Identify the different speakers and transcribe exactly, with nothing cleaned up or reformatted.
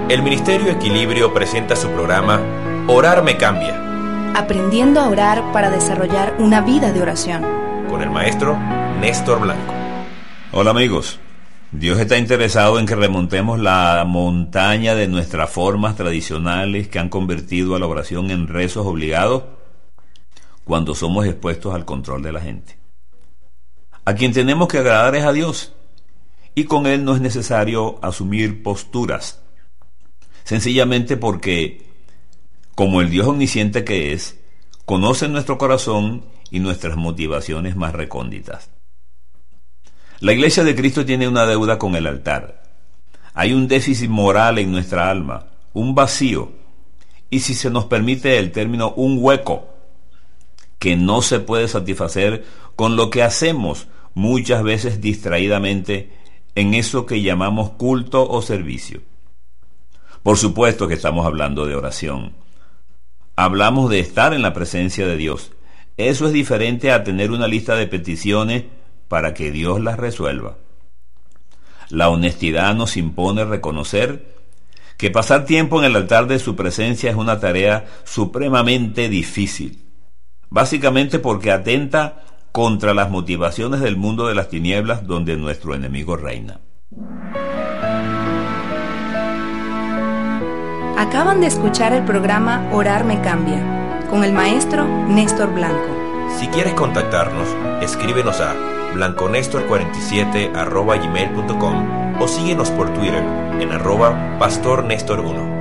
Speaker 1: El Ministerio Equilibrio presenta su programa Orar me cambia.
Speaker 2: Aprendiendo a orar para desarrollar una vida de oración.
Speaker 1: Con el maestro Néstor Blanco.
Speaker 3: Hola amigos, Dios está interesado en que remontemos la montaña de nuestras formas tradicionales que han convertido a la oración en rezos obligados cuando somos expuestos al control de la gente. A quien tenemos que agradar es a Dios, y con Él no es necesario asumir posturas, sencillamente porque, como el Dios omnisciente que es, conoce nuestro corazón y nuestras motivaciones más recónditas. La Iglesia de Cristo tiene una deuda con el altar. Hay un déficit moral en nuestra alma, un vacío, y si se nos permite el término, un hueco, que no se puede satisfacer con lo que hacemos muchas veces distraídamente en eso que llamamos culto o servicio. Por supuesto que estamos hablando de oración. Hablamos de estar en la presencia de Dios. Eso es diferente a tener una lista de peticiones para que Dios las resuelva. La honestidad nos impone reconocer que pasar tiempo en el altar de su presencia es una tarea supremamente difícil, básicamente porque atenta contra las motivaciones del mundo de las tinieblas donde nuestro enemigo reina.
Speaker 2: Acaban de escuchar el programa Orar me cambia, con el maestro Néstor Blanco.
Speaker 1: Si quieres contactarnos, escríbenos a blanconestor cuarenta y siete arroba gmail punto com o síguenos por Twitter en arroba pastor nestor uno.